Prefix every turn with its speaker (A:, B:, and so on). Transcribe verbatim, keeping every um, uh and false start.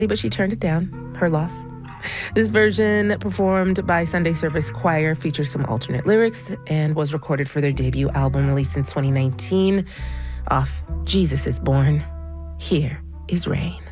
A: but she turned it down. Her loss. This version, performed by Sunday Service Choir, features some alternate lyrics and was recorded for their debut album released in twenty nineteen off Jesus is Born. Here is Rain.